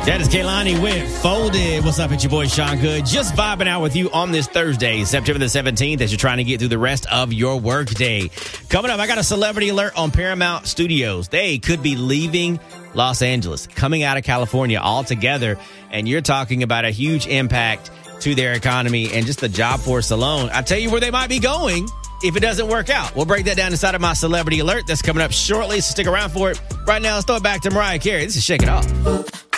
That is Kehlani with Folded. What's up? It's your boy Sean Good. Just vibing out with you on this Thursday, September the 17th, as you're trying to get through the rest of your workday. Coming up, I got a celebrity alert on Paramount Studios. They could be leaving Los Angeles, coming out of California altogether. And you're talking about a huge impact to their economy and just the job force alone. I'll tell you where they might be going if it doesn't work out. We'll break that down inside of my celebrity alert. That's coming up shortly, so stick around for it. Right now, let's throw it back to Mariah Carey. This is Shake It Off.